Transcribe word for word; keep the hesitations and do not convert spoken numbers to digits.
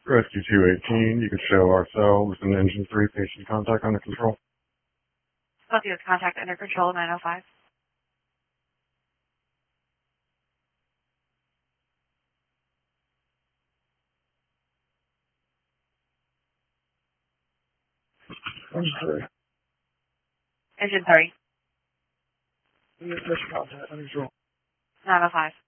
Rescue two eighteen, you can show ourselves and engine three patient contact under control. Both with contact under control, nine oh five. Engine three. Engine three. You get patient contact under control. nine oh five.